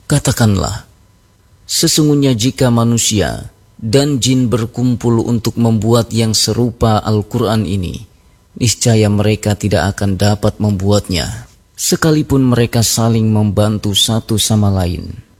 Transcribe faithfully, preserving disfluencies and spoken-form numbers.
Katakanlah, sesungguhnya jika manusia dan jin berkumpul untuk membuat yang serupa Al-Quran ini, niscaya mereka tidak akan dapat membuatnya, sekalipun mereka saling membantu satu sama lain.